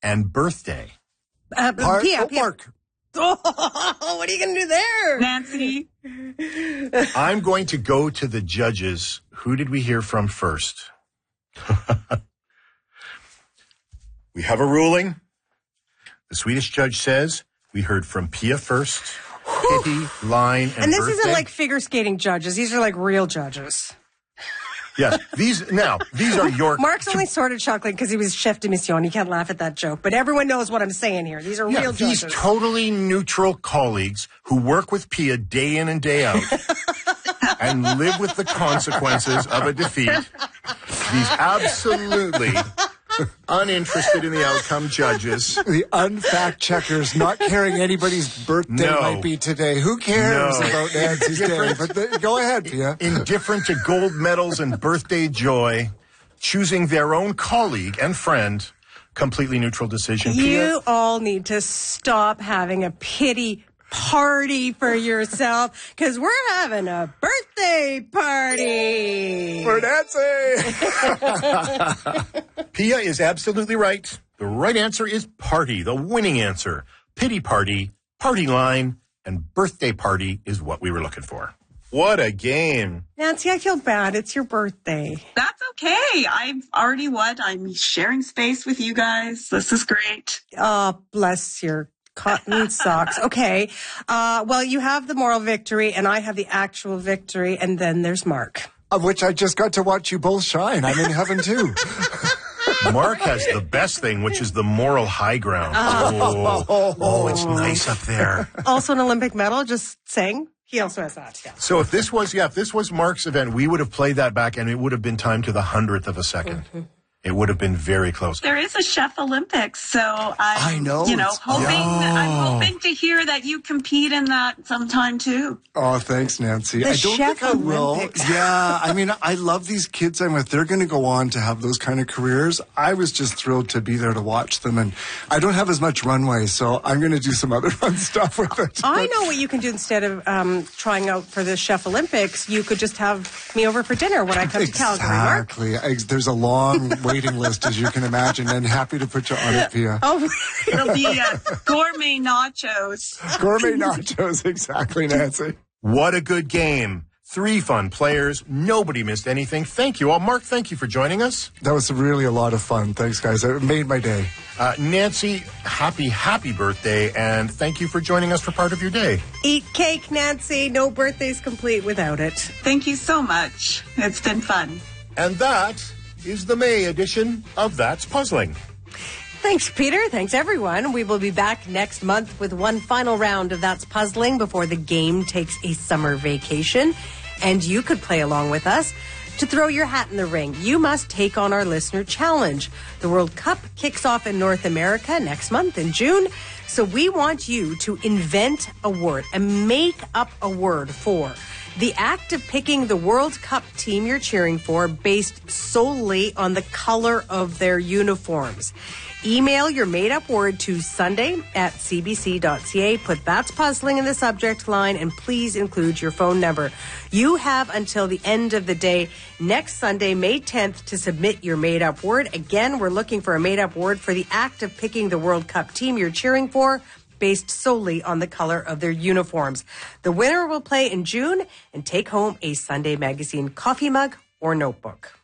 and birthday. Pia. Mark. Oh, what are you going to do there? Nancy. I'm going to go to the judges. Who did we hear from first? We have a ruling. The Swedish judge says we heard from Pia first. Pity, line, and this birthday. isn't like figure skating judges. These are like real judges. Yes, these are your... Mark's only sort of chuckling because he was chef de mission. He can't laugh at that joke. But everyone knows what I'm saying here. These are real these judges. totally neutral colleagues who work with Pia day in and day out and live with the consequences of a defeat. These absolutely uninterested in the outcome judges. The unfact checkers not caring anybody's birthday might be today. Who cares about Nancy's day? But go ahead, Pia. Indifferent to gold medals and birthday joy, choosing their own colleague and friend, completely neutral decision. You all need to stop having a pity party for yourself because we're having a birthday party for Nancy. Pia is absolutely right. The right answer is party, the winning answer. Pity party, party line, and birthday party is what we were looking for. What a game. Nancy, I feel bad. It's your birthday. That's okay. I've already won. I'm sharing space with you guys. This is great. Oh, bless your cotton socks. Okay. Well, you have the moral victory, and I have the actual victory, and then there's Mark. Of which I just got to watch you both shine. I'm in heaven, too. Mark has the best thing, which is the moral high ground. Oh, it's nice up there. Also an Olympic medal, just saying. He also has that, yeah. So if this was Mark's event, we would have played that back, and it would have been timed to the 100th of a second. Mm-hmm. It would have been very close. There is a Chef Olympics, so I know. I'm hoping to hear that you compete in that sometime too. Oh, thanks, Nancy. I don't think I will. Yeah, I mean, I love these kids I'm with. They're going to go on to have those kind of careers. I was just thrilled to be there to watch them, and I don't have as much runway, so I'm going to do some other fun stuff with it. I know what you can do instead of trying out for the Chef Olympics. You could just have me over for dinner when I come to Calgary, Mark. Exactly. There's a long waiting list, as you can imagine, and happy to put you on it, Pia. Oh, it'll be gourmet nachos. Gourmet nachos, exactly, Nancy. What a good game. 3 fun players. Nobody missed anything. Thank you all. Mark, thank you for joining us. That was really a lot of fun. Thanks, guys. It made my day. Nancy, happy birthday, and thank you for joining us for part of your day. Eat cake, Nancy. No birthday's complete without it. Thank you so much. It's been fun. And that is the May edition of That's Puzzling. Thanks, Peter. Thanks, everyone. We will be back next month with one final round of That's Puzzling before the game takes a summer vacation. And you could play along with us. To throw your hat in the ring, you must take on our listener challenge. The World Cup kicks off in North America next month in June. So we want you to invent a word and make up a word for the act of picking the World Cup team you're cheering for based solely on the color of their uniforms. Email your made-up word to sunday@cbc.ca. Put That's Puzzling in the subject line, and please include your phone number. You have until the end of the day, next Sunday, May 10th, to submit your made-up word. Again, we're looking for a made-up word for the act of picking the World Cup team you're cheering for based solely on the color of their uniforms. The winner will play in June and take home a Sunday Magazine coffee mug or notebook.